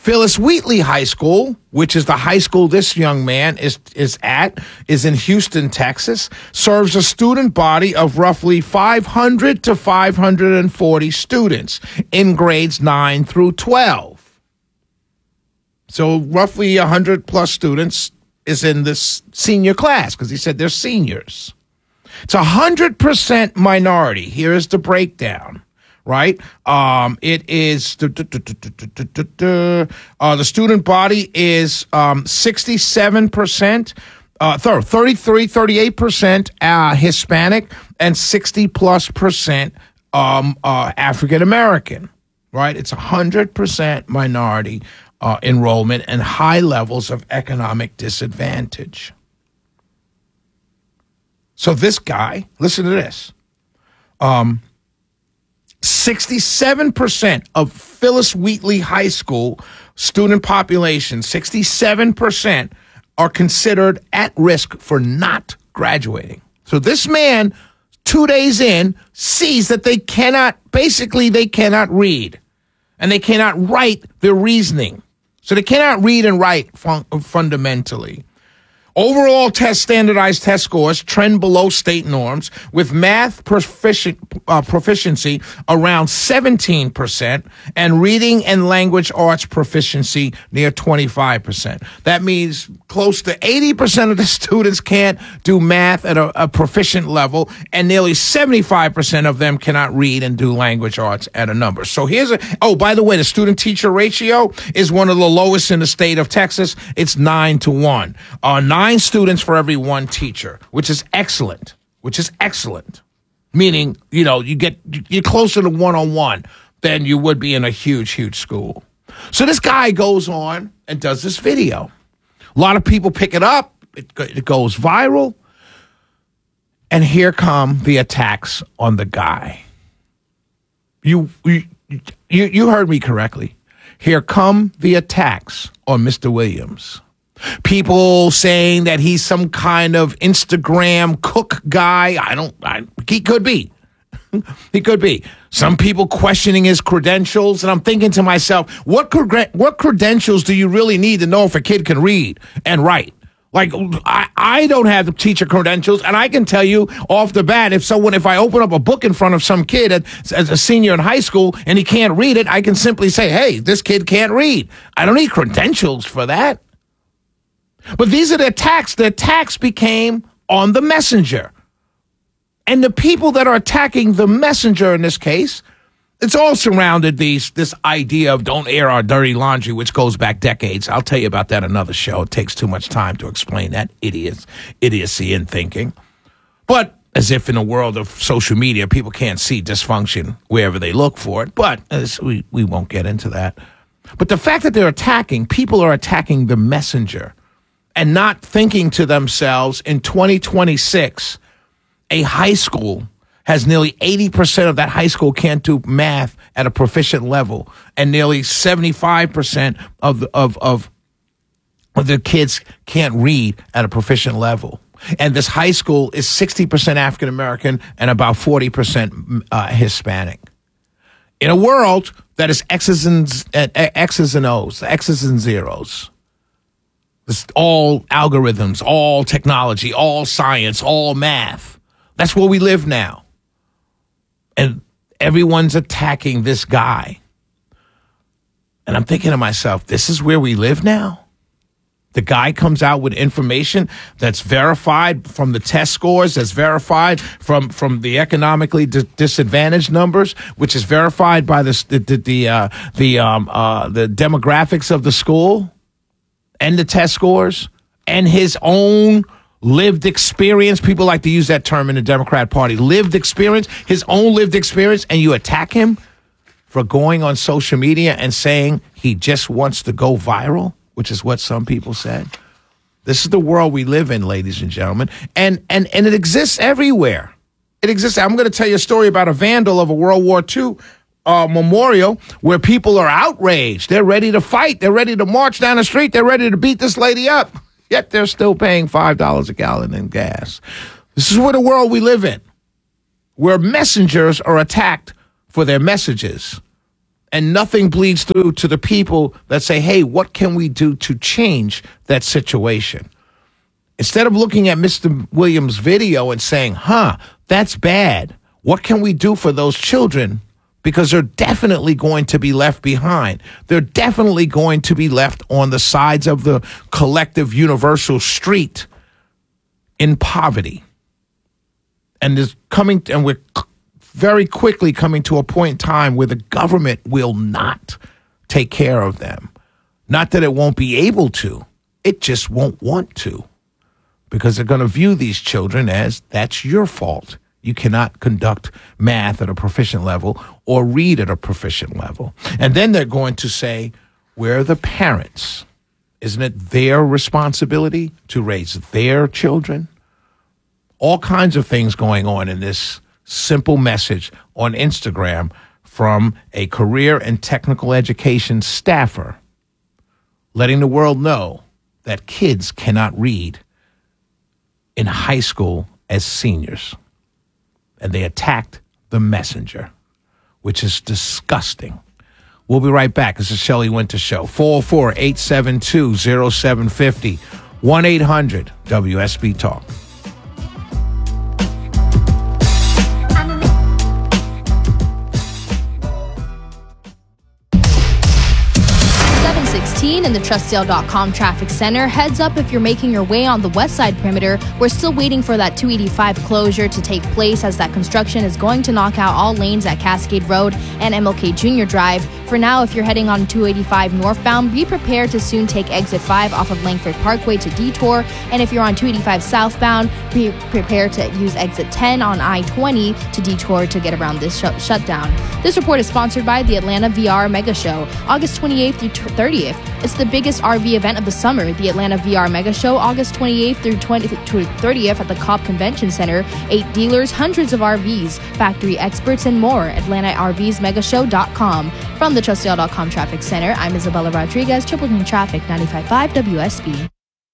Phyllis Wheatley High School, which is the high school this young man is in Houston, Texas, serves a student body of roughly 500 to 540 students in grades 9 through 12. So roughly 100 plus students is in this senior class because he said they're seniors. It's 100% minority. Here is the breakdown. Right? It is the student body is 67%, 38% Hispanic, and 60+% African American. Right? It's 100% minority enrollment and high levels of economic disadvantage. So this guy, listen to this. 67% of Phyllis Wheatley High School student population, 67% are considered at risk for not graduating. So this man, 2 days in, sees that they cannot read and they cannot write their reasoning. So they cannot read and write fundamentally. Overall standardized test scores trend below state norms, with math proficiency around 17% and reading and language arts proficiency near 25%. That means close to 80% of the students can't do math at a proficient level, and nearly 75% of them cannot read and do language arts at a number. So by the way, the student-teacher ratio is one of the lowest in the state of Texas. It's 9-1. 9 students for every 1 teacher, which is excellent. Meaning, you're closer to 1-on-1 than you would be in a huge school. So this guy goes on and does this video. A lot of people pick it up. It goes viral. And here come the attacks on the guy. You heard me correctly. Here come the attacks on Mr. Williams. People saying that he's some kind of Instagram cook guy. He could be. He could be. Some people questioning his credentials. And I'm thinking to myself, what credentials do you really need to know if a kid can read and write? Like, I don't have the teacher credentials, and I can tell you off the bat, if I open up a book in front of some kid as a senior in high school and he can't read it, I can simply say, hey, this kid can't read. I don't need credentials for that. But these are the attacks. The attacks became on the messenger. And the people that are attacking the messenger in this case, it's all surrounded this idea of don't air our dirty laundry, which goes back decades. I'll tell you about that another show. It takes too much time to explain that idiocy in thinking. But as if in a world of social media, people can't see dysfunction wherever they look for it. But we won't get into that. But the fact that people are attacking the messenger and not thinking to themselves, in 2026, a high school has nearly 80% of that high school can't do math at a proficient level, and nearly 75% of the kids can't read at a proficient level. And this high school is 60% African American and about 40% Hispanic. In a world that is X's and O's, X's and zeros. It's all algorithms, all technology, all science, all math. That's where we live now. And everyone's attacking this guy. And I'm thinking to myself, this is where we live now? The guy comes out with information that's verified from the test scores, that's verified from the economically disadvantaged numbers, which is verified by the demographics of the school and the test scores and his own lived experience. People like to use that term in the Democrat Party. Lived experience, his own lived experience, and you attack him for going on social media and saying he just wants to go viral, which is what some people said. This is the world we live in, ladies and gentlemen, and it exists everywhere. It exists. I'm going to tell you a story about a vandal of a World War II memorial where people are outraged. They're ready to fight. They're ready to march down the street. They're ready to beat this lady up. Yet they're still paying $5 a gallon in gas. This is what the world we live in, where messengers are attacked for their messages And nothing bleeds through to the people that say, hey, what can we do to change that situation? Instead of looking at Mr. Williams' video and saying, that's bad. What can we do for those children? Because they're definitely going to be left behind. They're definitely going to be left on the sides of the collective universal street in poverty. And we're very quickly coming to a point in time where the government will not take care of them. Not that it won't be able to. It just won't want to. Because they're going to view these children as, that's your fault. You cannot conduct math at a proficient level or read at a proficient level. And then they're going to say, we're the parents. Isn't it their responsibility to raise their children? All kinds of things going on in this simple message on Instagram from a career and technical education staffer letting the world know that kids cannot read in high school as seniors. And they attacked the messenger, which is disgusting. We'll be right back. This is Shelley Winter Show. 404-872-0750. 1-800-WSB Talk. In the Trustdale.com traffic center. Heads up if you're making your way on the west side perimeter. We're still waiting for that 285 closure to take place as that construction is going to knock out all lanes at Cascade Road and MLK Jr. Drive. For now, if you're heading on 285 northbound, be prepared to soon take exit 5 off of Langford Parkway to detour. And if you're on 285 southbound, be prepared to use exit 10 on I-20 to detour to get around this shutdown. This report is sponsored by the Atlanta VR Mega Show, August 28th through 30th. It's the biggest RV event of the summer. The Atlanta VR Mega Show, August 28th through 30th at the Cobb Convention Center. 8 dealers, hundreds of RVs, factory experts, and more. AtlantaRVsMegashow.com. From the Trustdale.com Traffic Center, I'm Isabella Rodriguez, Triple King Traffic, 95.5 WSB.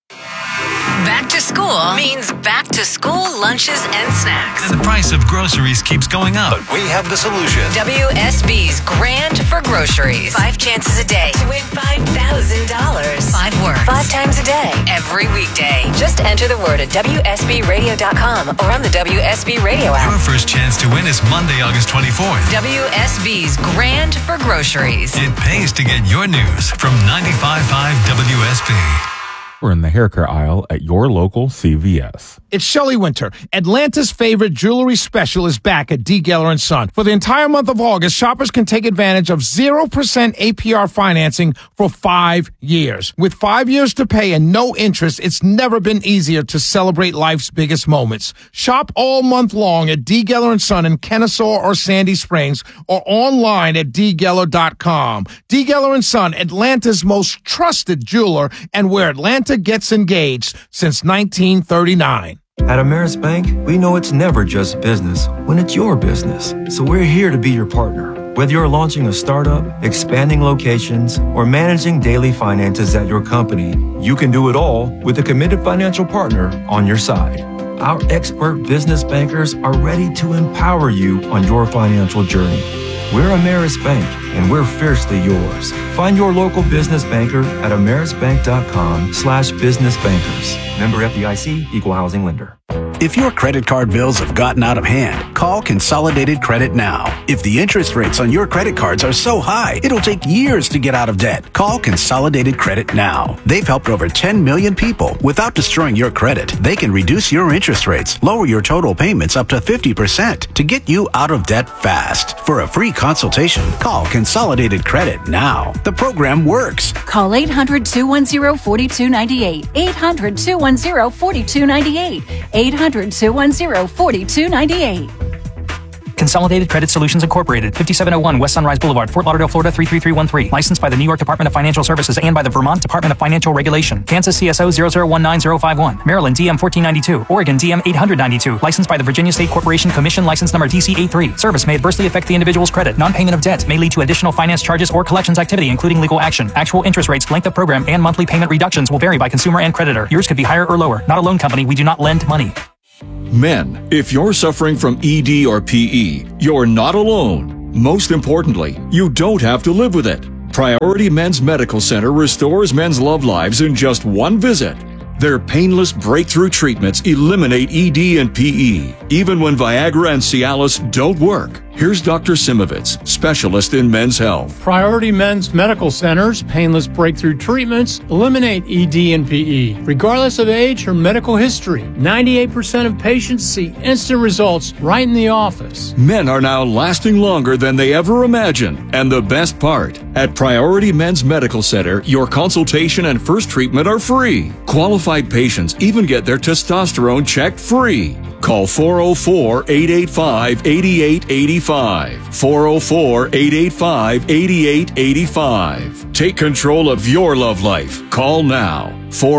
Back to school means back to school lunches and snacks. And the price of groceries keeps going up. But we have the solution. WSB's Grand for Groceries. 5 chances a day to win $5,000. 5 words. 5 times a day. Every weekday. Just enter the word at WSBradio.com or on the WSB Radio app. Your first chance to win is Monday, August 24th. WSB's Grand for Groceries. It pays to get your news from 95.5 WSB. We're in the hair care aisle at your local CVS. It's Shelley Winter. Atlanta's favorite jewelry special is back at D. Geller & Son. For the entire month of August, shoppers can take advantage of 0% APR financing for 5 years. With 5 years to pay and no interest, it's never been easier to celebrate life's biggest moments. Shop all month long at D. Geller & Son in Kennesaw or Sandy Springs or online at dgeller.com. D. Geller & Son, Atlanta's most trusted jeweler and where Atlanta gets engaged since 1939. At Ameris Bank, we know it's never just business when it's your business. So we're here to be your partner. Whether you're launching a startup, expanding locations, or managing daily finances at your company, you can do it all with a committed financial partner on your side. Our expert business bankers are ready to empower you on your financial journey. We're Ameris Bank, and we're fiercely yours. Find your local business banker at amerisbank.com/businessbankers. Member FDIC, Equal Housing Lender. If your credit card bills have gotten out of hand, call Consolidated Credit now. If the interest rates on your credit cards are so high, it'll take years to get out of debt. Call Consolidated Credit now. They've helped over 10 million people without destroying your credit. They can reduce your interest rates, lower your total payments up to 50% to get you out of debt fast. For a free consultation, call Consolidated Credit now. The program works. Call 800-210-4298. 800-210-4298. 800-210-4298. Consolidated Credit Solutions Incorporated, 5701 West Sunrise Boulevard, Fort Lauderdale, Florida 33313. Licensed by the New York Department of Financial Services and by the Vermont Department of Financial Regulation. Kansas CSO 0019051. Maryland DM 1492. Oregon DM 892. Licensed by the Virginia State Corporation Commission, license number DC83. Service may adversely affect the individual's credit. Non-payment of debt may lead to additional finance charges or collections activity, including legal action. Actual interest rates, length of program, and monthly payment reductions will vary by consumer and creditor. Yours could be higher or lower. Not a loan company. We do not lend money. Men, if you're suffering from ED or PE, you're not alone. Most importantly, you don't have to live with it. Priority Men's Medical Center restores men's love lives in just one visit. Their painless breakthrough treatments eliminate ED and PE, even when Viagra and Cialis don't work. Here's Dr. Simovitz, specialist in men's health. Priority Men's Medical Center's painless breakthrough treatments eliminate ED and PE, regardless of age or medical history. 98% of patients see instant results right in the office. Men are now lasting longer than they ever imagined. And the best part, at Priority Men's Medical Center, your consultation and first treatment are free. Qualified patients even get their testosterone checked free. Call 404-885-8885. 404-885-8885. Take control of your love life. Call now.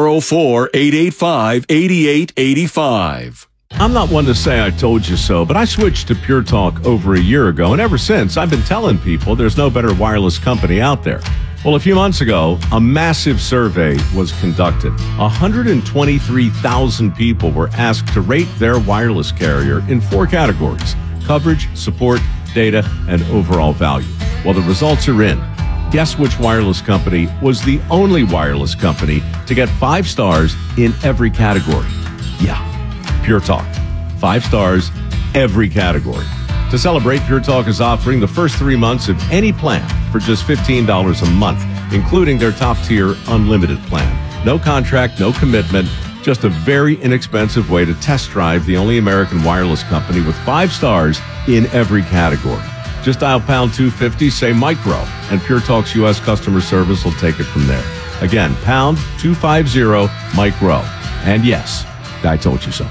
404-885-8885. I'm not one to say I told you so, but I switched to Pure Talk over a year ago, and ever since, I've been telling people there's no better wireless company out there. Well, a few months ago, a massive survey was conducted. 123,000 people were asked to rate their wireless carrier in 4 categories: coverage, support, data, and overall value. Well, the results are in. Guess which wireless company was the only wireless company to get 5 stars in every category? Yeah, Pure Talk. 5 stars, every category. To celebrate, Pure Talk is offering the first 3 months of any plan for just $15 a month, including their top-tier unlimited plan. No contract, no commitment, just a very inexpensive way to test drive the only American wireless company with 5 stars in every category. Just dial pound 250, say micro, and Pure Talk's U.S. customer service will take it from there. Again, pound 250 micro. And yes, I told you so.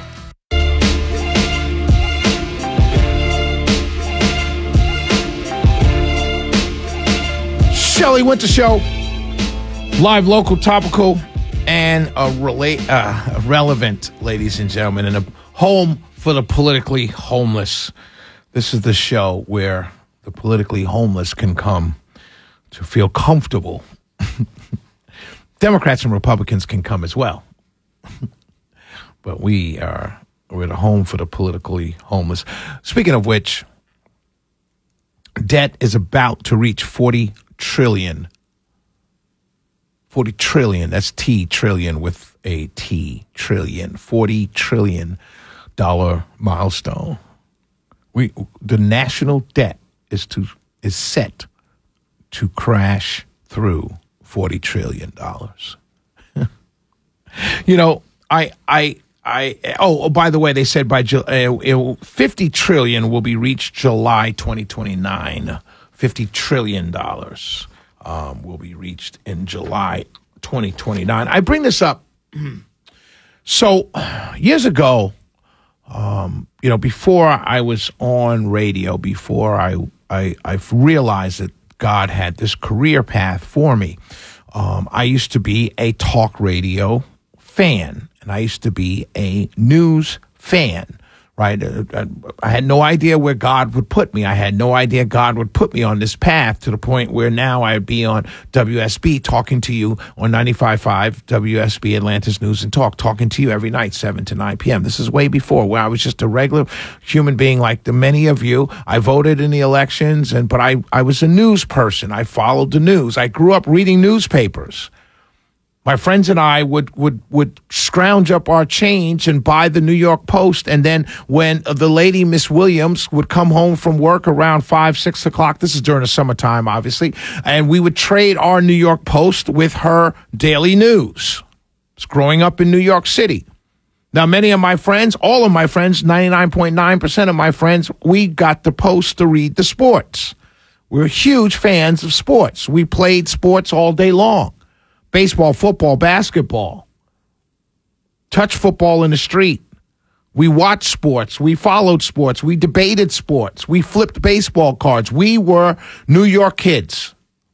Shelley Winter Show, live, local, topical, and relevant, ladies and gentlemen, and a home for the politically homeless. This is the show where the politically homeless can come to feel comfortable. Democrats and Republicans can come as well. But we're the home for the politically homeless. Speaking of which, debt is about to reach 40 trillion. 40 trillion, that's T, trillion with a T, trillion. $40 trillion milestone. The national debt is set to crash through $40 trillion. You know, by the way, they said by 50 trillion will be reached July 2029. $50 trillion will be reached in July 2029. I bring this up. So years ago, before I was on radio, before I realized that God had this career path for me, I used to be a talk radio fan, and I used to be a news fan. Right? I had no idea where God would put me. I had no idea God would put me on this path to the point where now I'd be on WSB talking to you on 95.5 WSB Atlanta's News and Talk, talking to you every night, 7 to 9 p.m. This is way before, where I was just a regular human being like the many of you. I voted in the elections, but I was a news person. I followed the news. I grew up reading newspapers. My friends and I would scrounge up our change and buy the New York Post. And then when the lady, Miss Williams, would come home from work around 5, 6 o'clock, this is during the summertime, obviously, and we would trade our New York Post with her daily news. It's growing up in New York City. Now, many of my friends, all of my friends, 99.9% of my friends, we got the Post to read the sports. We're huge fans of sports. We played sports all day long. Baseball, football, basketball, touch football in the street. We watched sports. We followed sports. We debated sports. We flipped baseball cards. We were New York kids.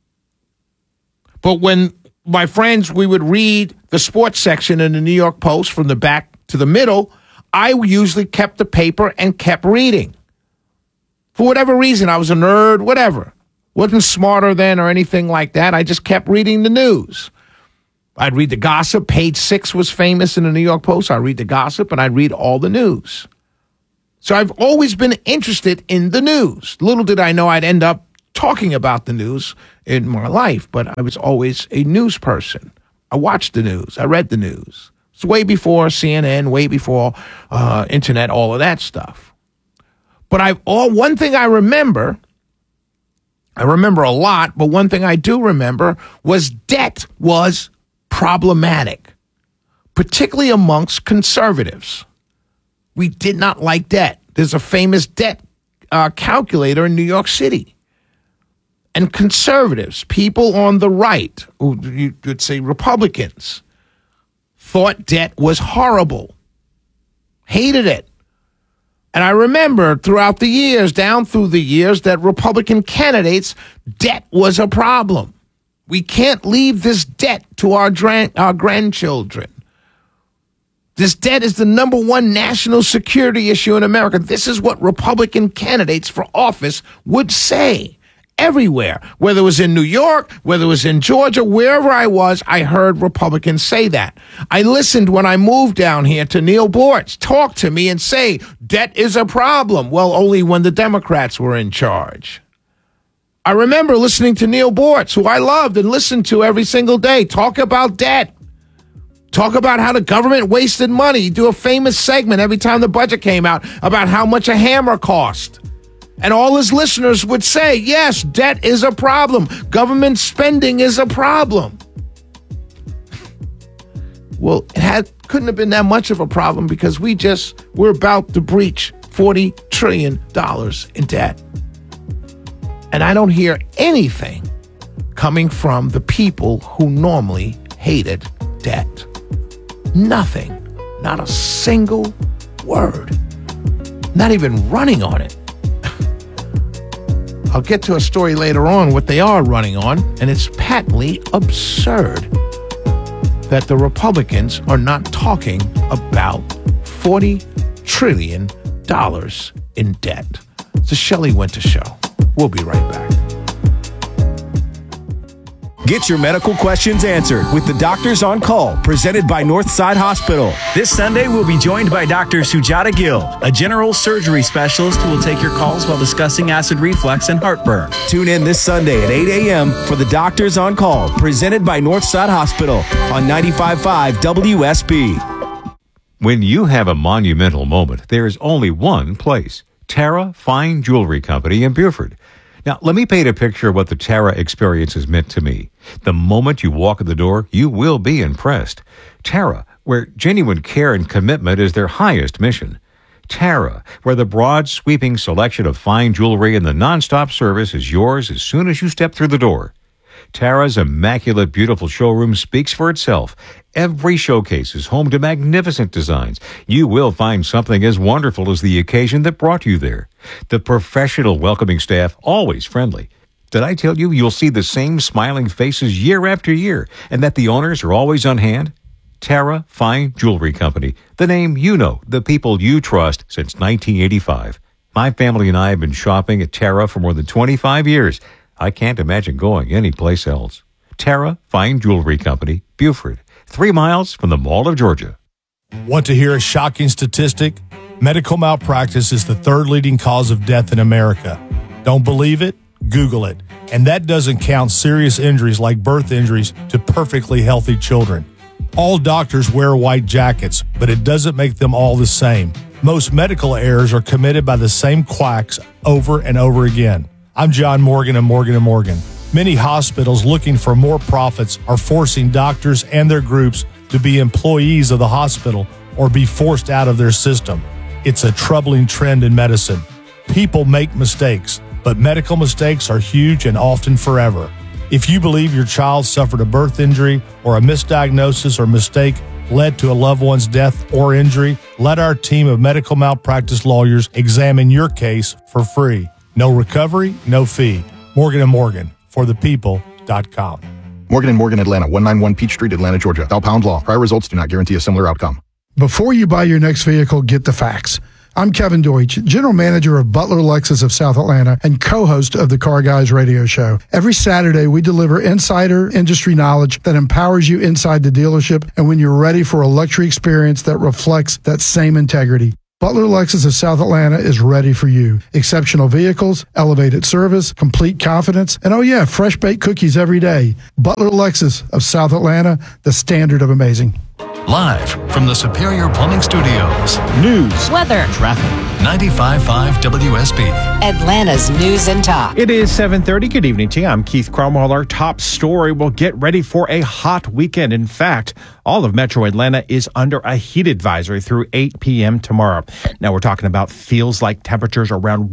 But when my friends, we would read the sports section in the New York Post from the back to the middle, I usually kept the paper and kept reading. For whatever reason, I was a nerd, whatever. Wasn't smarter then or anything like that. I just kept reading the news. I'd read the gossip. Page 6 was famous in the New York Post. I'd read the gossip, and I'd read all the news. So I've always been interested in the news. Little did I know I'd end up talking about the news in my life, but I was always a news person. I watched the news. I read the news. It's way before CNN, way before internet, all of that stuff. But one thing I remember a lot, but one thing I do remember was debt was problematic, particularly amongst conservatives. We did not like debt. There's a famous debt calculator in New York City. And conservatives, people on the right, who you could say Republicans, thought debt was horrible, hated it. And I remember throughout the years, down through the years, that Republican candidates, debt was a problem. We can't leave this debt to our grandchildren. This debt is the number one national security issue in America. This is what Republican candidates for office would say everywhere. Whether it was in New York, whether it was in Georgia, wherever I was, I heard Republicans say that. I listened when I moved down here to Neil Bortz talk to me and say, debt is a problem. Well, only when the Democrats were in charge. I remember listening to Neil Bortz, who I loved and listened to every single day, talk about debt. Talk about how the government wasted money. He'd do a famous segment every time the budget came out about how much a hammer cost. And all his listeners would say, yes, debt is a problem. Government spending is a problem. Well, couldn't have been that much of a problem because we're about to breach $40 trillion in debt. And I don't hear anything coming from the people who normally hated debt. Nothing. Not a single word. Not even running on it. I'll get to a story later on what they are running on, and it's patently absurd that the Republicans are not talking about $40 trillion in debt. It's the Shelley Winter Show. We'll be right back. Get your medical questions answered with the Doctors on Call, presented by Northside Hospital. This Sunday, we'll be joined by Dr. Sujata Gill, a general surgery specialist who will take your calls while discussing acid reflux and heartburn. Tune in this Sunday at 8 a.m. for the Doctors on Call, presented by Northside Hospital on 95.5 WSB. When you have a monumental moment, there's only one place. Tara Fine Jewelry Company in Beaufort. Now, let me paint a picture of what the Tara experience has meant to me. The moment you walk in the door, you will be impressed. Tara, where genuine care and commitment is their highest mission. Tara, where the broad, sweeping selection of fine jewelry and the nonstop service is yours as soon as you step through the door. Tara's immaculate, beautiful showroom speaks for itself. Every showcase is home to magnificent designs. You will find something as wonderful as the occasion that brought you there. The professional, welcoming staff, always friendly. Did I tell you you'll see the same smiling faces year after year, and that the owners are always on hand? Tara Fine Jewelry Company, the name you know, the people you trust since 1985. My family and I have been shopping at Tara for more than 25 years. I can't imagine going anyplace else. Tara Fine Jewelry Company, Beaufort, 3 miles from the Mall of Georgia. Want to hear a shocking statistic? Medical malpractice is the third leading cause of death in America. Don't believe it? Google it. And that doesn't count serious injuries like birth injuries to perfectly healthy children. All doctors wear white jackets, but it doesn't make them all the same. Most medical errors are committed by the same quacks over and over again. I'm John Morgan of Morgan & Morgan. Many hospitals looking for more profits are forcing doctors and their groups to be employees of the hospital or be forced out of their system. It's a troubling trend in medicine. People make mistakes, but medical mistakes are huge and often forever. If you believe your child suffered a birth injury or a misdiagnosis or mistake led to a loved one's death or injury, let our team of medical malpractice lawyers examine your case for free. No recovery, no fee. Morgan & Morgan, forthepeople.com. Morgan & Morgan, Atlanta, 191 Peach Street, Atlanta, Georgia. Bell Pound Law. Prior results do not guarantee a similar outcome. Before you buy your next vehicle, get the facts. I'm Kevin Deutsch, General Manager of Butler Lexus of South Atlanta and co-host of the Car Guys radio show. Every Saturday, we deliver insider industry knowledge that empowers you inside the dealership and when you're ready for a luxury experience that reflects that same integrity. Butler Lexus of South Atlanta is ready for you. Exceptional vehicles, elevated service, complete confidence, and oh yeah, fresh baked cookies every day. Butler Lexus of South Atlanta, the standard of amazing. Live from the Superior Plumbing Studios. News, weather, traffic. 95.5 WSB. Atlanta's News and Talk. It is 7:30. Good evening to you. I'm Keith Cromwell. Our top story will get ready for a hot weekend. In fact, all of Metro Atlanta is under a heat advisory through 8 p.m. tomorrow. Now we're talking about feels like temperatures around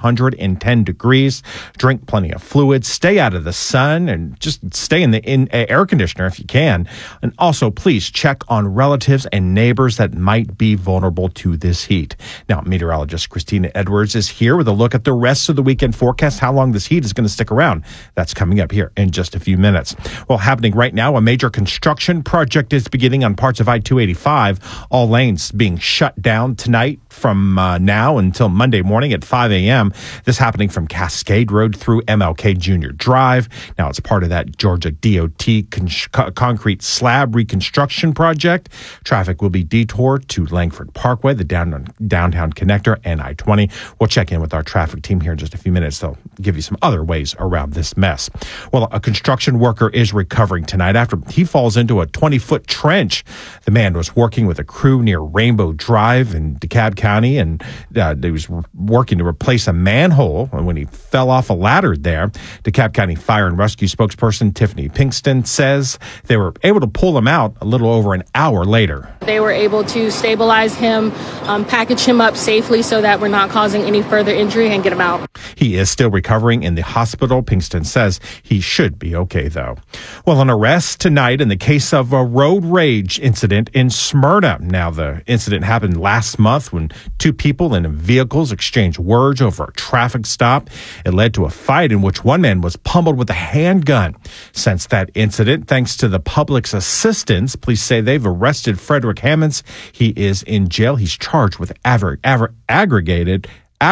110 degrees. Drink plenty of fluids. Stay out of the sun and just stay in the air conditioner if you can. And also, please check on relatives and neighbors that might be vulnerable to this heat. Now, meteorologist Christina Edwards is here with a look at the rest of the weekend forecast, how long this heat is going to stick around. That's coming up here in just a few minutes. Well, happening right now, a major construction project is beginning on parts of I-285. All lanes being shut down tonight from now until Monday morning at 5 a.m. This happening from Cascade Road through MLK Jr. Drive. Now, it's part of that Georgia DOT concrete slab reconstruction project. Traffic will be detoured to Langford Parkway, the downtown connector, and I-20. We'll check in with our traffic team here in just a few minutes. They'll give you some other ways around this mess. Well, a construction worker is recovering tonight after he falls into a 20-foot trench. The man was working with a crew near Rainbow Drive in DeKalb County, and he was working to replace a manhole when he fell off a ladder there. DeKalb County Fire and Rescue spokesperson Tiffany Pinkston says they were able to pull him out a little over an hour later. They were able to stabilize him, package him up safely so that we're not causing any further injury, and get him out. He is still recovering in the hospital. Pinkston says he should be okay, though. Well, an arrest tonight in the case of a road rage incident in Smyrna. Now, the incident happened last month when two people in vehicles exchanged words over a traffic stop. It led to a fight in which one man was pummeled with a handgun. Since that incident, thanks to the public's assistance, police say they've arrested Frederick Hammonds. He is in jail. He's charged with aggravated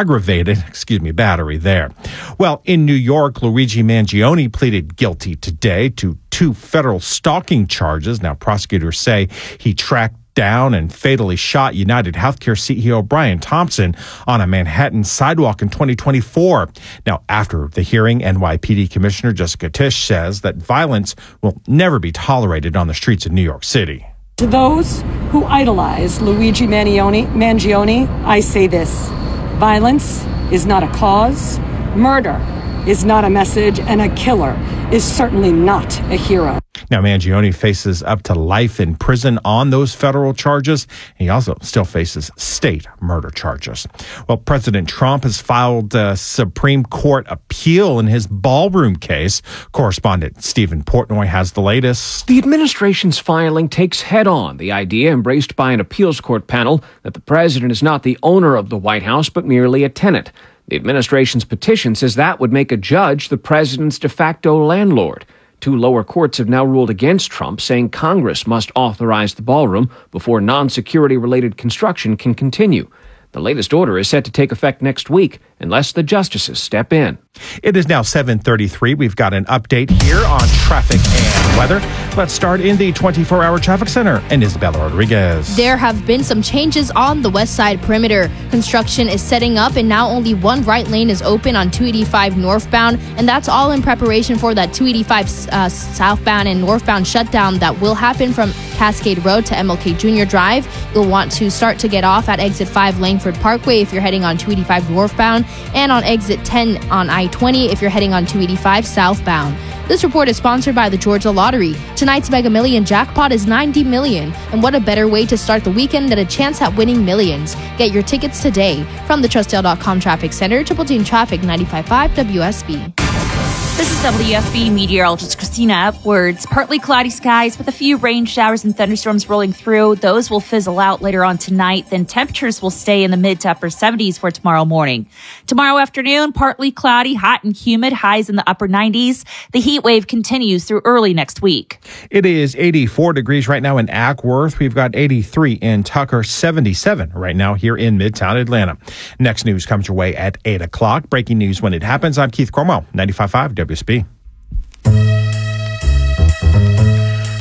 battery there. Well, in New York, Luigi Mangione pleaded guilty today to 2 federal stalking charges. Now, prosecutors say he tracked down and fatally shot United Healthcare CEO Brian Thompson on a Manhattan sidewalk in 2024. Now, after the hearing, NYPD Commissioner Jessica Tisch says that violence will never be tolerated on the streets of New York City. To those who idolize Luigi Mangione, I say this: violence is not a cause, murder is not a message, and a killer is certainly not a hero. Now, Mangione faces up to life in prison on those federal charges. He also still faces state murder charges. Well, President Trump has filed a Supreme Court appeal in his ballroom case. Correspondent Stephen Portnoy has the latest. The administration's filing takes head-on the idea embraced by an appeals court panel that the president is not the owner of the White House, but merely a tenant. The administration's petition says that would make a judge the president's de facto landlord. 2 lower courts have now ruled against Trump, saying Congress must authorize the ballroom before non-security related construction can continue. The latest order is set to take effect next week unless the justices step in. It is now 7:33. We've got an update here on traffic and weather. Let's start in the 24-hour traffic center. And Isabella Rodriguez. There have been some changes on the west side perimeter. Construction is setting up, and now only one right lane is open on 285 northbound, and that's all in preparation for that 285 southbound and northbound shutdown that will happen from Cascade Road to MLK Jr. Drive. You'll want to start to get off at exit 5 Langford Parkway if you're heading on 285 northbound, and on exit 10 on I-20 if you're heading on 285 southbound. This report is sponsored by the Georgia Lottery. Tonight's Mega Million jackpot is $90 million. And what a better way to start the weekend than a chance at winning millions. Get your tickets today. From the TrustDale.com Traffic Center, Triple Team Traffic 95.5 WSB. This is WSB meteorologist Christina Edwards. Partly cloudy skies with a few rain showers and thunderstorms rolling through. Those will fizzle out later on tonight. Then temperatures will stay in the mid to upper 70s for tomorrow morning. Tomorrow afternoon, partly cloudy, hot and humid, highs in the upper 90s. The heat wave continues through early next week. It is 84 degrees right now in Ackworth. We've got 83 in Tucker, 77 right now here in Midtown Atlanta. Next news comes your way at 8 o'clock. Breaking news when it happens. I'm Keith Cromwell, 95.5 WSB.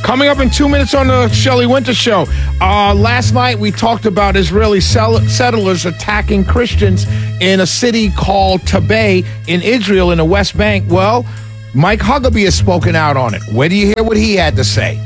Coming up in 2 minutes on the Shelley Winter Show. Last night we talked about Israeli settlers attacking Christians in a city called Tabay in Israel in the West Bank. Well, Mike Huckabee has spoken out on it. Where do you hear what he had to say?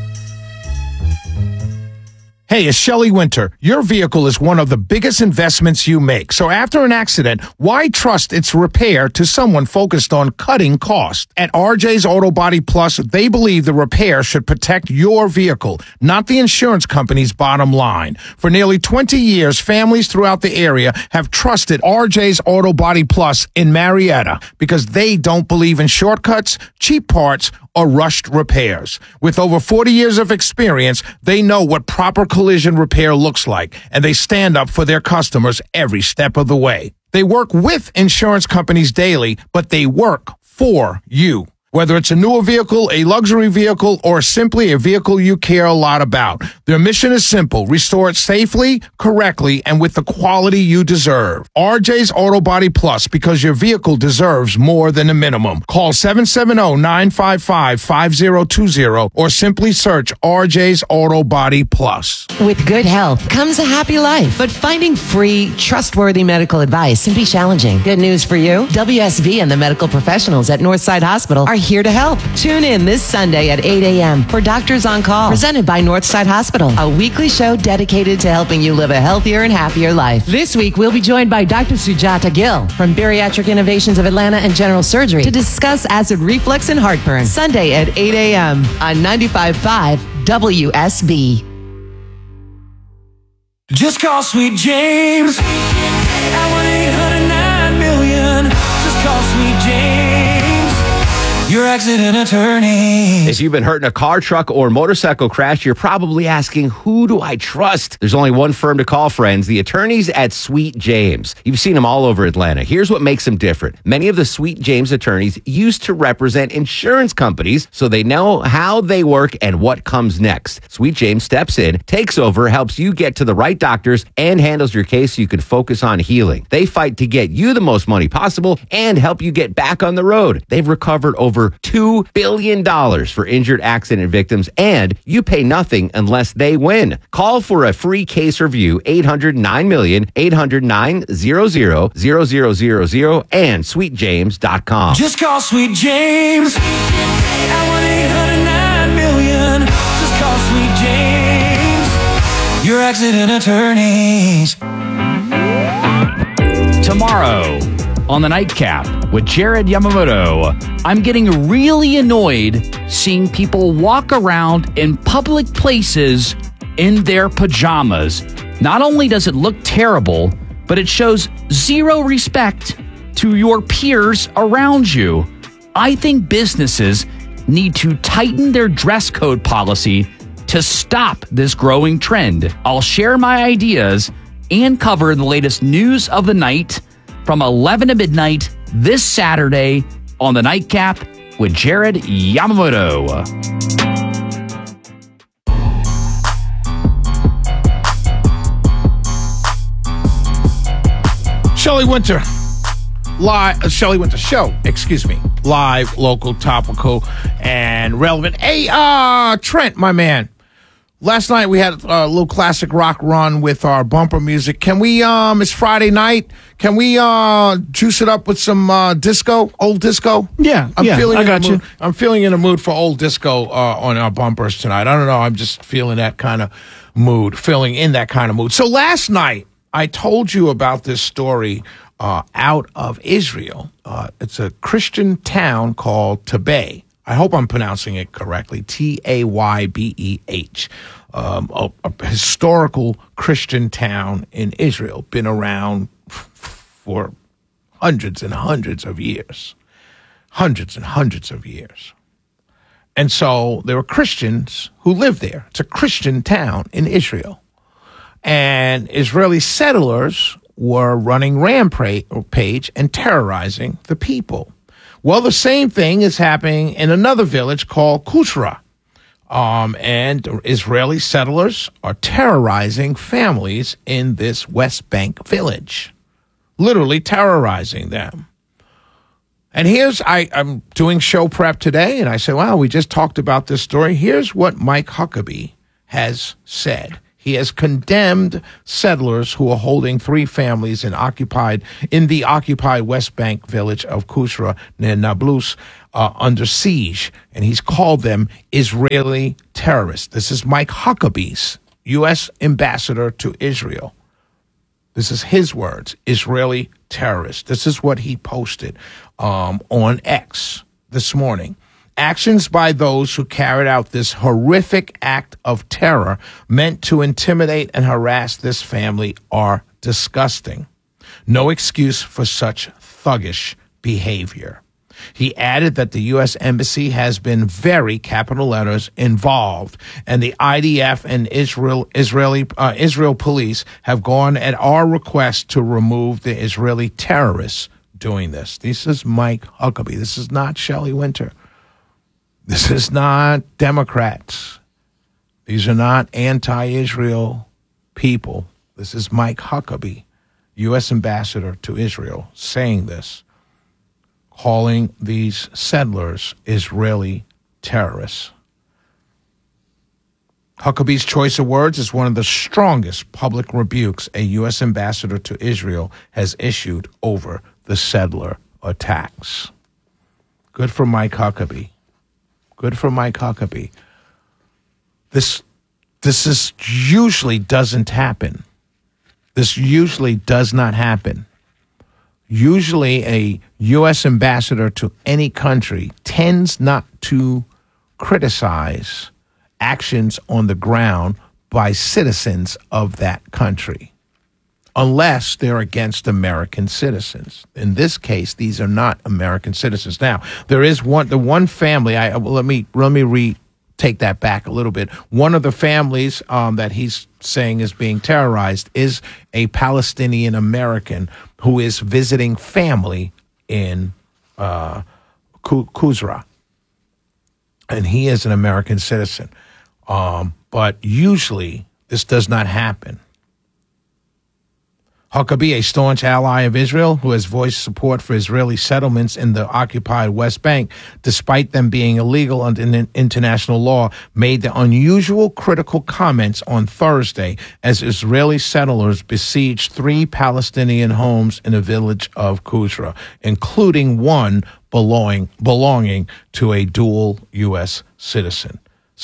Hey, it's Shelley Winter. Your vehicle is one of the biggest investments you make. So after an accident, why trust its repair to someone focused on cutting costs? At RJ's Auto Body Plus, they believe the repair should protect your vehicle, not the insurance company's bottom line. For nearly 20 years, families throughout the area have trusted RJ's Auto Body Plus in Marietta because they don't believe in shortcuts, cheap parts, or rushed repairs. With over 40 years of experience, they know what proper collision repair looks like, and they stand up for their customers every step of the way. They work with insurance companies daily, but they work for you. Whether it's a newer vehicle, a luxury vehicle, or simply a vehicle you care a lot about, their mission is simple: restore it safely, correctly, and with the quality you deserve. RJ's Auto Body Plus, because your vehicle deserves more than a minimum. Call 770-955-5020 or simply search RJ's Auto Body Plus. With good health comes a happy life, but finding free, trustworthy medical advice can be challenging. Good news for you: WSV and the medical professionals at Northside Hospital are here to help. Tune in this Sunday at 8 a.m. for Doctors on Call, presented by Northside Hospital, a weekly show dedicated to helping you live a healthier and happier life. This week, we'll be joined by Dr. Sujata Gill from Bariatric Innovations of Atlanta and General Surgery to discuss acid reflux and heartburn. Sunday at 8 a.m. on 95.5 WSB. Just call Sweet James at 1-800-9-million. Just call Sweet James, your accident attorney. If you've been hurt in a car, truck, or motorcycle crash, you're probably asking, who do I trust? There's only one firm to call, friends: the attorneys at Sweet James. You've seen them all over Atlanta. Here's what makes them different. Many of the Sweet James attorneys used to represent insurance companies, so they know how they work and what comes next. Sweet James steps in, takes over, helps you get to the right doctors, and handles your case so you can focus on healing. They fight to get you the most money possible and help you get back on the road. They've recovered over $2 billion for injured accident victims, and you pay nothing unless they win. Call for a free case review, 800-9-million, 800-900-0000, and sweetjames.com. Just call Sweet James at 1-800-9-million. Just call Sweet James, your accident attorneys. Tomorrow on the Nightcap with Jared Yamamoto, I'm getting really annoyed seeing people walk around in public places in their pajamas. Not only does it look terrible, but it shows zero respect to your peers around you. I think businesses need to tighten their dress code policy to stop this growing trend. I'll share my ideas and cover the latest news of the night from 11 to midnight this Saturday on the Nightcap with Jared Yamamoto. Shelley Winter. Shelley Winter Show, live, local, topical, and relevant. Hey, Trent, my man. Last night we had a little classic rock run with our bumper music. Can we, it's Friday night, can we juice it up with some disco, old disco? Yeah, I got you. I'm feeling in a mood for old disco on our bumpers tonight. I don't know, I'm just feeling that kind of mood, filling in that kind of mood. So last night, I told you about this story out of Israel. It's a Christian town called Tabay. I hope I'm pronouncing it correctly, Taybeh. A historical Christian town in Israel, been around for hundreds and hundreds of years. And so there were Christians who lived there. It's a Christian town in Israel. And Israeli settlers were running rampage and terrorizing the people. Well, the same thing is happening in another village called Kushra. And Israeli settlers are terrorizing families in this West Bank village, literally terrorizing them. And here's, I'm doing show prep today, and I say, wow, we just talked about this story. Here's what Mike Huckabee has said. He has condemned settlers who are holding 3 families in the occupied West Bank village of Kusra near Nablus under siege, and he's called them Israeli terrorists. This is Mike Huckabee's U.S. ambassador to Israel. This is his words, Israeli terrorists. This is what he posted on X this morning. Actions by those who carried out this horrific act of terror meant to intimidate and harass this family are disgusting. No excuse for such thuggish behavior. He added that the U.S. Embassy has been very, capital letters, involved, and the IDF and Israel police have gone at our request to remove the Israeli terrorists doing this. This is Mike Huckabee. This is not Shelley Winter. This is not Democrats. These are not anti-Israel people. This is Mike Huckabee, U.S. ambassador to Israel, saying this, calling these settlers Israeli terrorists. Huckabee's choice of words is one of the strongest public rebukes a U.S. ambassador to Israel has issued over the settler attacks. Good for Mike Huckabee. Good for Mike Huckabee. This is usually doesn't happen. This usually does not happen. Usually a U.S. ambassador to any country tends not to criticize actions on the ground by citizens of that country, unless they're against American citizens. In this case, these are not American citizens. Now, there is the one family. Let me take that back a little bit. One of the families that he's saying is being terrorized is a Palestinian American who is visiting family in Kusra, and he is an American citizen. But usually, this does not happen. Huckabee, a staunch ally of Israel who has voiced support for Israeli settlements in the occupied West Bank, despite them being illegal under international law, made the unusual critical comments on Thursday as Israeli settlers besieged 3 Palestinian homes in the village of Kusra, including one belonging to a dual U.S. citizen.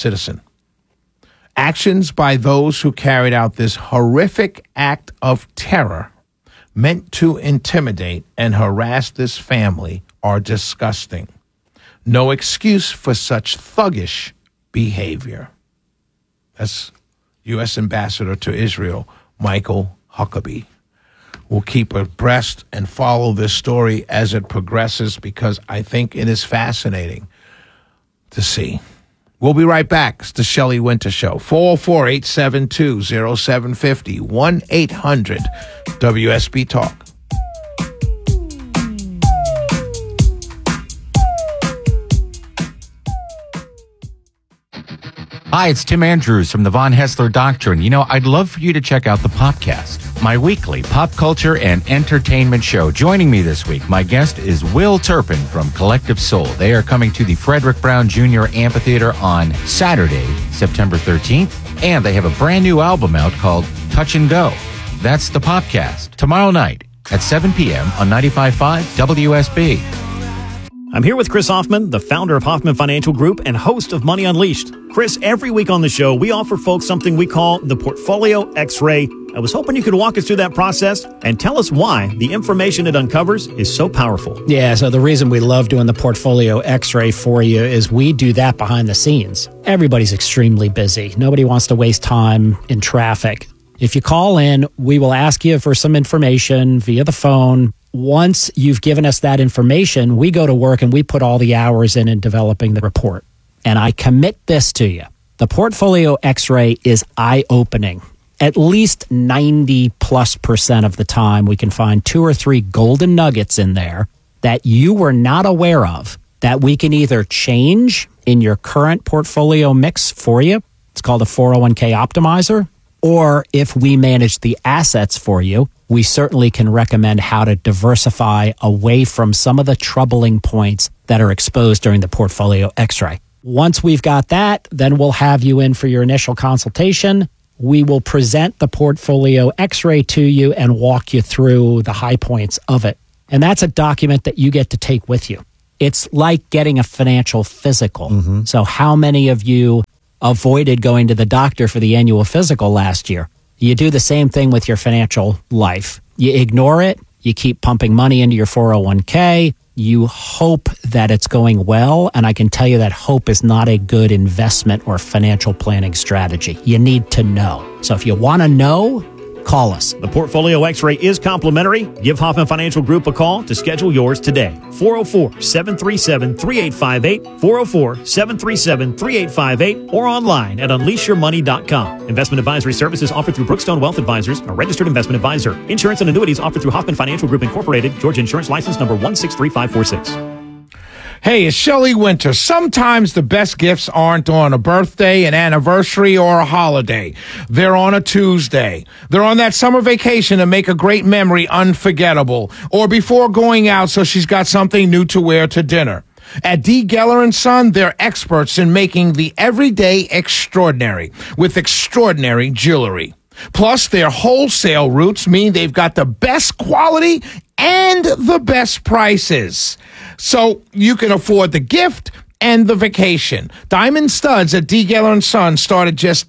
Actions by those who carried out this horrific act of terror meant to intimidate and harass this family are disgusting. No excuse for such thuggish behavior. That's U.S. Ambassador to Israel, Michael Huckabee. We'll keep abreast and follow this story as it progresses because I think it is fascinating to see. We'll be right back. It's the Shelley Winter Show. 404-872-0750. 1-800-WSB Talk. Hi, it's Tim Andrews from the Von Hessler Doctrine. You know, I'd love for you to check out the Popcast, my weekly pop culture and entertainment show. Joining me this week, my guest is Will Turpin from Collective Soul. They are coming to the Frederick Brown Jr. Amphitheater on Saturday, September 13th, and they have a brand new album out called Touch and Go. That's the Popcast, tomorrow night at 7 p.m. on 95.5 WSB. I'm here with Chris Hoffman, the founder of Hoffman Financial Group and host of Money Unleashed. Chris, every week on the show, we offer folks something we call the Portfolio X-Ray. I was hoping you could walk us through that process and tell us why the information it uncovers is so powerful. Yeah, so the reason we love doing the Portfolio X-Ray for you is we do that behind the scenes. Everybody's extremely busy. Nobody wants to waste time in traffic. If you call in, we will ask you for some information via the phone. Once you've given us that information, we go to work and we put all the hours in developing the report. And I commit this to you. The Portfolio X-Ray is eye-opening. At least 90+% of the time, we can find 2 or 3 golden nuggets in there that you were not aware of that we can either change in your current portfolio mix for you. It's called a 401k optimizer. Or if we manage the assets for you, we certainly can recommend how to diversify away from some of the troubling points that are exposed during the portfolio x-ray. Once we've got that, then we'll have you in for your initial consultation. We will present the portfolio x-ray to you and walk you through the high points of it. And that's a document that you get to take with you. It's like getting a financial physical. So how many of you avoided going to the doctor for the annual physical last year? You do the same thing with your financial life. You ignore it. You keep pumping money into your 401k. You hope that it's going well. And I can tell you that hope is not a good investment or financial planning strategy. You need to know. So if you want to know, call us. The Portfolio X-ray is complimentary. Give Hoffman Financial Group a call to schedule yours today. 404-737-3858, 404-737-3858, or online at unleashyourmoney.com. Investment advisory services offered through Brookstone Wealth Advisors, a registered investment advisor. Insurance and annuities offered through Hoffman Financial Group Incorporated, Georgia Insurance License number 163546. Hey, it's Shelley Winter. Sometimes the best gifts aren't on a birthday, an anniversary, or a holiday. They're on a Tuesday. They're on that summer vacation to make a great memory unforgettable, or before going out so she's got something new to wear to dinner. At D. Geller & Son, they're experts in making the everyday extraordinary with extraordinary jewelry. Plus, their wholesale routes mean they've got the best quality and the best prices. So you can afford the gift and the vacation. Diamond studs at D. Geller & Son start at just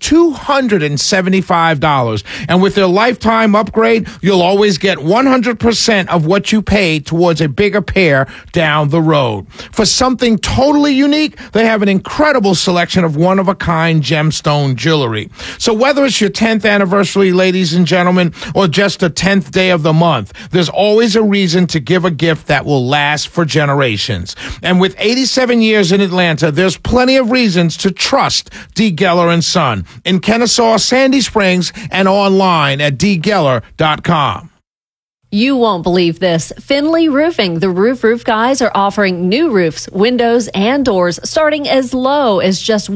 $275. And with their lifetime upgrade, you'll always get 100% of what you paid towards a bigger pair down the road. For something totally unique, they have an incredible selection of one-of-a-kind gemstone jewelry. So whether it's your 10th anniversary, ladies and gentlemen, or just the 10th day of the month, there's always a reason to give a gift that will last for generations. And with 87 years in Atlanta, there's plenty of reasons to trust D. Geller & Son in Kennesaw, Sandy Springs, and online at dgeller.com. You won't believe this. Finley Roofing, the roof guys, are offering new roofs, windows, and doors starting as low as just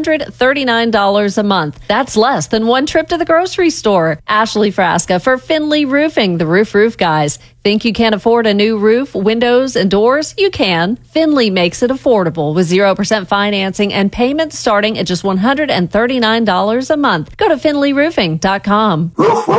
$139 a month. That's less than one trip to the grocery store. Ashley Frasca for Finley Roofing, the roof guys. Think you can't afford a new roof, windows, and doors? You can. Finley makes it affordable with 0% financing and payments starting at just $139 a month. Go to finleyroofing.com.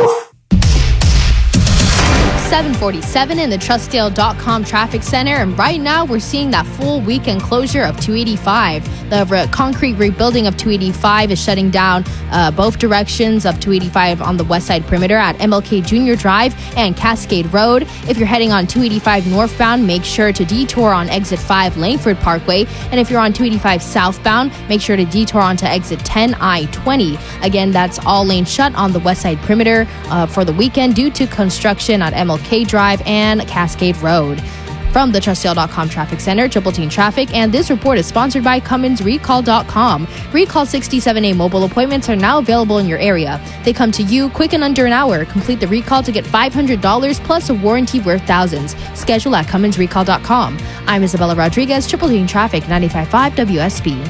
747 in the Trustdale.com traffic center, and right now we're seeing that full weekend closure of 285. The concrete rebuilding of 285 is shutting down both directions of 285 on the west side perimeter at MLK Junior Drive and Cascade Road. If you're heading on 285 northbound, make sure to detour on exit 5 Langford Parkway, and if you're on 285 southbound, make sure to detour onto exit 10 I-20. Again, that's all lanes shut on the west side perimeter for the weekend due to construction at MLK Drive and Cascade Road. From the Trustdale.com traffic center, Triple Team Traffic, and this report is sponsored by CummonsRecall.com. Recall 67A mobile appointments are now available in your area. They come to you quick and under an hour. Complete the recall to get $500 plus a warranty worth thousands. Schedule at CummonsRecall.com. I'm Isabella Rodriguez, Triple Team Traffic, 95.5 WSB.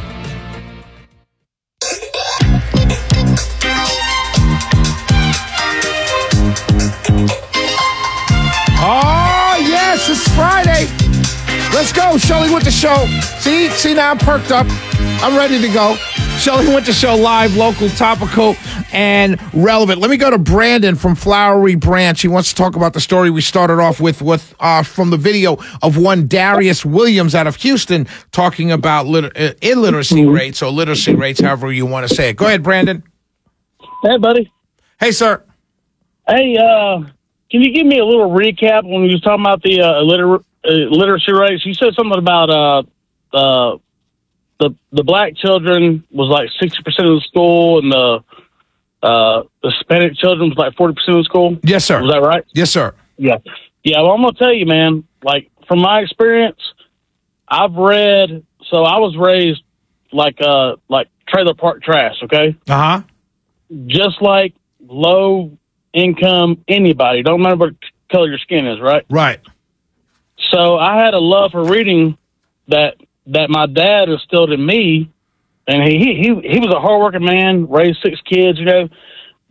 Oh, yes, it's Friday. Let's go, Shelley Winter Show. See, now I'm perked up. I'm ready to go. Shelley Winter Show, live, local, topical, and relevant. Let me go to Brandon from Flowery Branch. He wants to talk about the story we started off with from the video of one Darius Williams out of Houston talking about illiteracy rates, or literacy rates, however you want to say it. Go ahead, Brandon. Hey, buddy. Hey, sir. Hey, can you give me a little recap when you was talking about the literacy rates? You said something about the black children was like 60% of the school, and the Hispanic children was like 40% of the school. Yes, sir. Was that right? Yes, sir. Yeah. Well, I'm gonna tell you, man. Like from my experience, I've read. So I was raised like trailer park trash. Okay. Just like low income anybody. Don't matter what color your skin is, right? Right. So I had a love for reading that my dad instilled in me, and he was a hardworking man, raised 6 kids,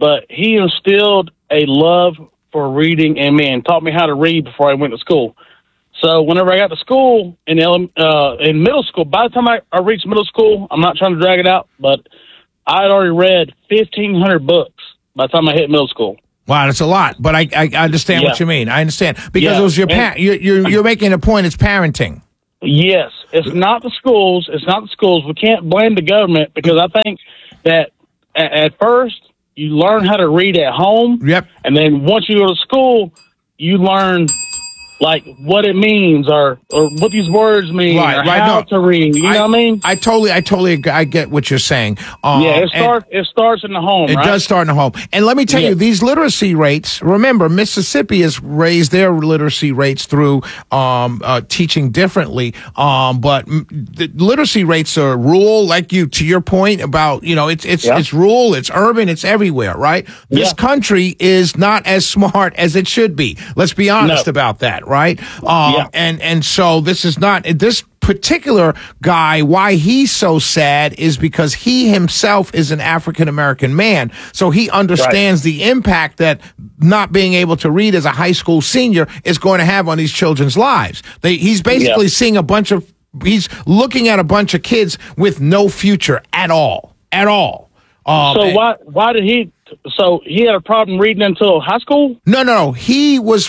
but he instilled a love for reading in me and taught me how to read before I went to school. So whenever I got to school in middle school, by the time I reached middle school, I'm not trying to drag it out, but I had already read 1,500 books by the time I hit middle school. Wow, that's a lot, but I understand what you mean. I understand because it was your you're making a point. It's parenting. Yes, it's not the schools. It's not the schools. We can't blame the government because I think that at first you learn how to read at home. Yep. And then once you go to school, you learn like what it means or what these words mean or how to read. You know what I mean? I totally agree. I get what you're saying. It starts in the home, It right? does start in the home. And let me tell you, these literacy rates, remember, Mississippi has raised their literacy rates through teaching differently. But the literacy rates are rural, like to your point about, it's rural, it's urban, it's everywhere, right? This country is not as smart as it should be. Let's be honest about that, right? And so this is not this particular guy. Why he's so sad is because he himself is an African American man, so he understands the impact that not being able to read as a high school senior is going to have on these children's lives. He's basically seeing he's looking at a bunch of kids with no future at all. So why did he? So he had a problem reading until high school? No. He's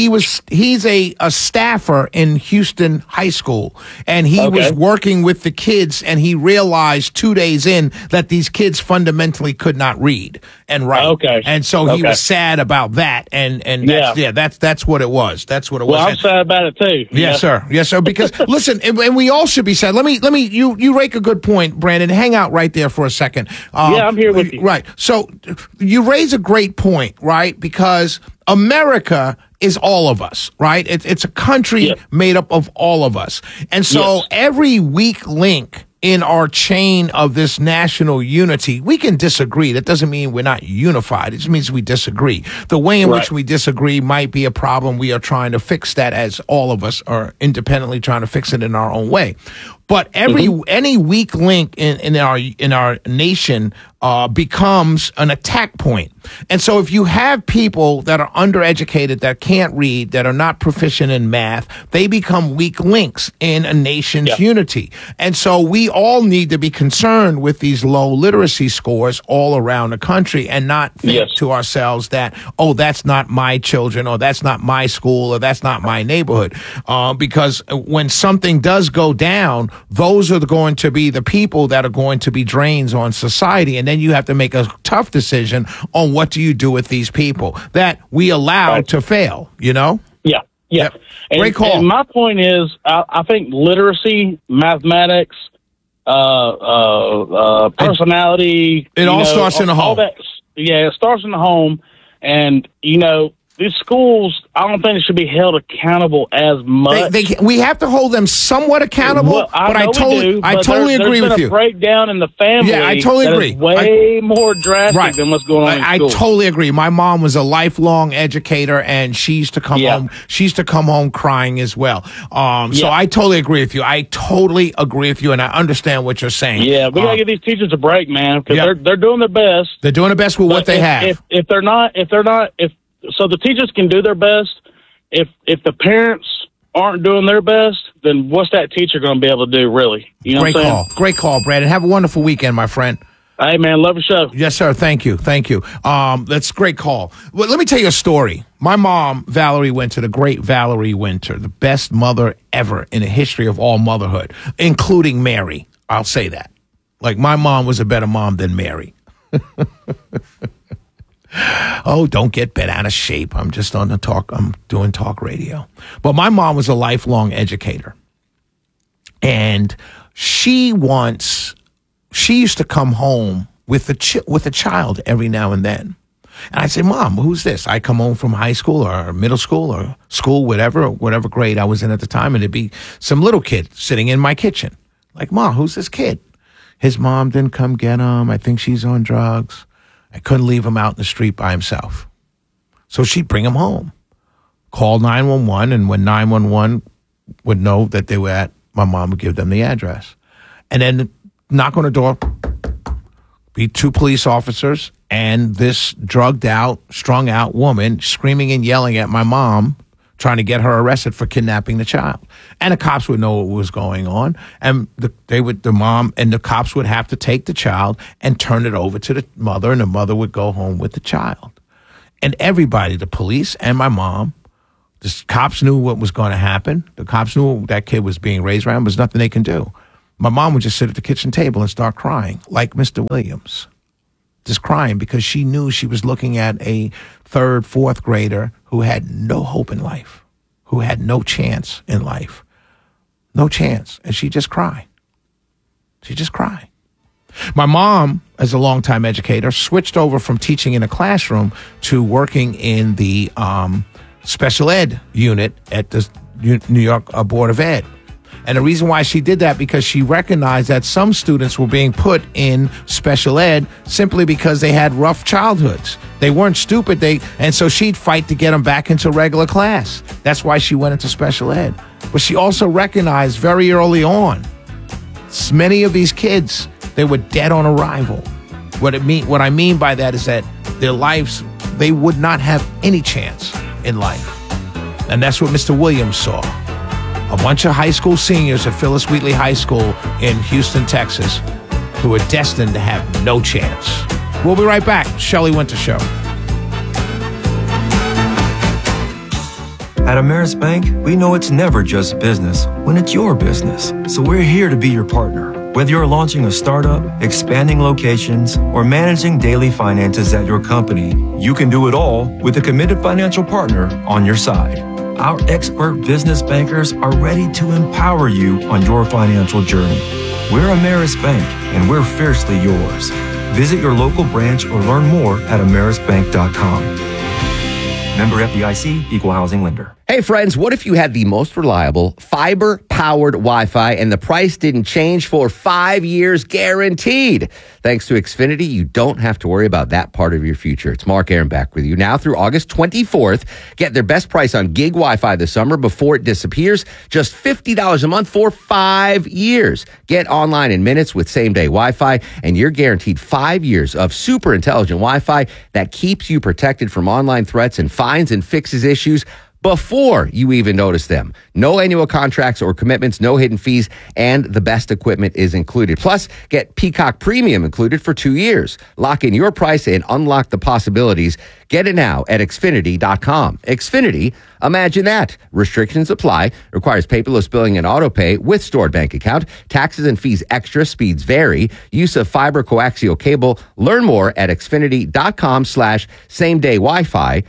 a staffer in Houston High School, and he was working with the kids, and he realized 2 days in that these kids fundamentally could not read and write. Okay. And so he was sad about that, and that's what it was. That's what it was. Well, I'm sad about it too. Yes, sir. Yes, sir. Because listen, and we all should be sad. Let me. You rake a good point, Brandon. Hang out right there for a second. I'm here with you. Right. So you raise a great point, right? Because America is all of us, right? It's a country made up of all of us. And so every weak link in our chain of this national unity, we can disagree. That doesn't mean we're not unified. It just means we disagree. The way in which we disagree might be a problem. We are trying to fix that, as all of us are independently trying to fix it in our own way. But any weak link in our nation becomes an attack point. And so if you have people that are undereducated, that can't read, that are not proficient in math, they become weak links in a nation's unity. And so we all need to be concerned with these low literacy scores all around the country and not think to ourselves that, oh, that's not my children, or that's not my school, or that's not my neighborhood. Because when something does go down, those are going to be the people that are going to be drains on society. And then you have to make a tough decision on what do you do with these people that we allow to fail, Yeah. Great call. And my point is, I think literacy, mathematics, personality. It all starts in the home. It starts in the home. And, these schools, I don't think it should be held accountable as much. We have to hold them somewhat accountable, but I totally agree with you. There's been a breakdown in the family. Yeah, I totally agree. Way more drastic than what's going on in school. I totally agree. My mom was a lifelong educator, and she used to come home. She used to come home crying as well. So I totally agree with you. And I understand what you're saying. Yeah, we gotta give these teachers a break, man, because they're doing their best. They're doing their best with what they have. So the teachers can do their best. If the parents aren't doing their best, then what's that teacher going to be able to do, really? You know what I'm saying? Great call, Brandon. Have a wonderful weekend, my friend. Hey, man, love your show. Yes, sir. Thank you. That's a great call. Well, let me tell you a story. My mom, Valerie Winter, the great Valerie Winter, the best mother ever in the history of all motherhood, including Mary. I'll say that. Like, my mom was a better mom than Mary. Oh, don't get bent out of shape. I'm just on the talk. I'm doing talk radio. But my mom was a lifelong educator. And she used to come home with a child every now and then. And I'd say, Mom, who's this? I come home from high school or middle school or school, whatever grade I was in at the time. And it'd be some little kid sitting in my kitchen. Like, Mom, who's this kid? His mom didn't come get him. I think she's on drugs. I couldn't leave him out in the street by himself. So she'd bring him home, call 911, and when 911 would know that they were at, my mom would give them the address. And then knock on the door, be two police officers and this drugged out, strung out woman screaming and yelling at my mom, trying to get her arrested for kidnapping the child. And the cops would know what was going on. And the mom and the cops would have to take the child and turn it over to the mother, and the mother would go home with the child. And everybody, the police and my mom, the cops knew what was going to happen. The cops knew that kid was being raised around. There was nothing they can do. My mom would just sit at the kitchen table and start crying, like Mr. Williams. Just crying because she knew she was looking at a third, fourth grader who had no hope in life, who had no chance in life. No chance. And she'd just cry. She'd just cry. My mom, as a longtime educator, switched over from teaching in a classroom to working in the special ed unit at the New York Board of Ed. And the reason why she did that, because she recognized that some students were being put in special ed simply because they had rough childhoods. They weren't stupid, and so she'd fight to get them back into regular class. That's why she went into special ed. But she also recognized very early on, many of these kids, they were dead on arrival. What I mean by that is that their lives, they would not have any chance in life. And that's what Mr. Williams saw. A bunch of high school seniors at Phyllis Wheatley High School in Houston, Texas, who are destined to have no chance. We'll be right back. Shelley Winter Show. At Ameris Bank, we know it's never just business when it's your business. So we're here to be your partner. Whether you're launching a startup, expanding locations, or managing daily finances at your company, you can do it all with a committed financial partner on your side. Our expert business bankers are ready to empower you on your financial journey. We're Ameris Bank, and we're fiercely yours. Visit your local branch or learn more at amerisbank.com. Member FDIC, Equal Housing Lender. Hey friends, what if you had the most reliable fiber-powered Wi-Fi and the price didn't change for 5 years guaranteed? Thanks to Xfinity, you don't have to worry about that part of your future. It's Mark Aaron back with you now through August 24th. Get their best price on gig Wi-Fi this summer before it disappears. Just $50 a month for 5 years. Get online in minutes with same-day Wi-Fi, and you're guaranteed 5 years of super intelligent Wi-Fi that keeps you protected from online threats and finds and fixes issues before you even notice them. No annual contracts or commitments, no hidden fees, and the best equipment is included. Plus, get Peacock Premium included for 2 years. Lock in your price and unlock the possibilities. Get it now at Xfinity.com. Xfinity, imagine that. Restrictions apply. Requires paperless billing and auto pay with stored bank account. Taxes and fees extra. Speeds vary. Use of fiber coaxial cable. Learn more at Xfinity.com/same-day Wi-Fi.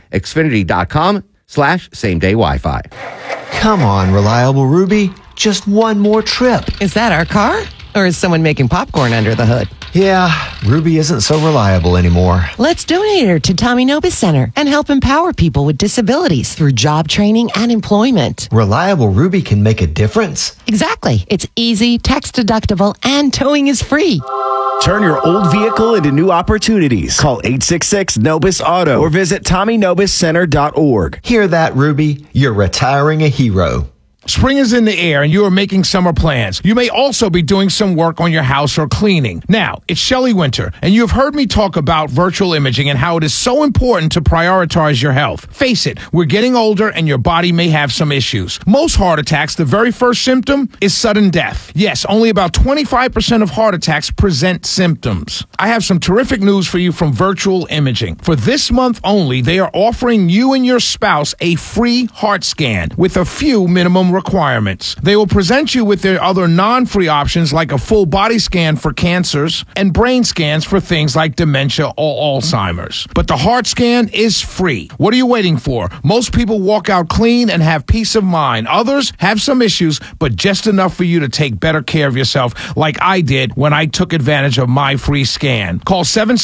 Xfinity.com/same-day Wi-Fi. Come on, Reliable Ruby. Just one more trip. Is that our car? Or is someone making popcorn under the hood? Yeah, Ruby isn't so reliable anymore. Let's donate her to Tommy Nobis Center and help empower people with disabilities through job training and employment. Reliable Ruby can make a difference. Exactly. It's easy, tax deductible, and towing is free. Turn your old vehicle into new opportunities. Call 866-NOBIS-AUTO or visit TommyNobisCenter.org. Hear that, Ruby? You're retiring a hero. Spring is in the air and you are making summer plans. You may also be doing some work on your house or cleaning. Now, it's Shelley Winter, and you have heard me talk about virtual imaging and how it is so important to prioritize your health. Face it, we're getting older and your body may have some issues. Most heart attacks, the very first symptom is sudden death. Yes, only about 25% of heart attacks present symptoms. I have some terrific news for you from Virtual Imaging. For this month only, they are offering you and your spouse a free heart scan with a few minimum requirements. They will present you with their other non-free options like a full body scan for cancers and brain scans for things like dementia or Alzheimer's. But the heart scan is free. What are you waiting for? Most people walk out clean and have peace of mind. Others have some issues, but just enough for you to take better care of yourself like I did when I took advantage of my free scan. Call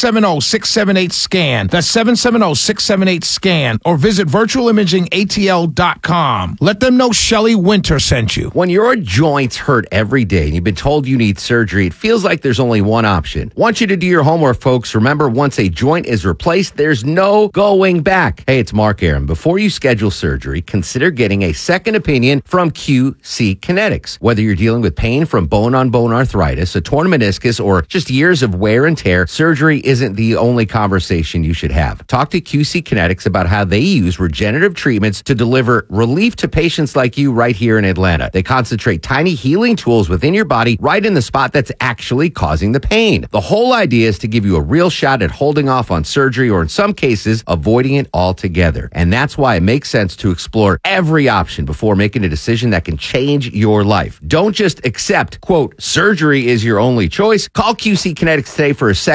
770-678-SCAN. That's 770-678-SCAN or visit virtualimagingatl.com. Let them know Shelley Winter sent you. When your joints hurt every day and you've been told you need surgery, it feels like there's only one option. Want you to do your homework, folks. Remember, once a joint is replaced, there's no going back. Hey, it's Mark Aram. Before you schedule surgery, consider getting a second opinion from QC Kinetics. Whether you're dealing with pain from bone-on-bone arthritis, a torn meniscus, or just years of wear and tear, surgery isn't the only conversation you should have. Talk to QC Kinetics about how they use regenerative treatments to deliver relief to patients like you right here in Atlanta. They concentrate tiny healing tools within your body right in the spot that's actually causing the pain. The whole idea is to give you a real shot at holding off on surgery, or in some cases, avoiding it altogether. And that's why it makes sense to explore every option before making a decision that can change your life. Don't just accept, quote, surgery is your only choice. Call QC Kinetics today for a second